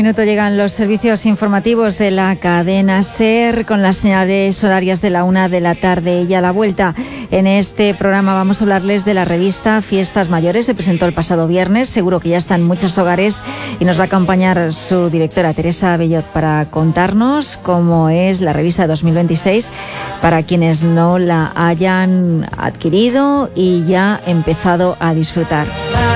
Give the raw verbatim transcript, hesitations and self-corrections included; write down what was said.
minuto llegan los servicios informativos de la cadena SER con las señales horarias de la una de la tarde y a la vuelta. En este programa vamos a hablarles de la revista Fiestas Mayores. Se presentó el pasado viernes, seguro que ya está en muchos hogares y nos va a acompañar su directora Teresa Bellot para contarnos cómo es la revista de dos mil veintiséis para quienes no la hayan adquirido y ya empezado a disfrutar.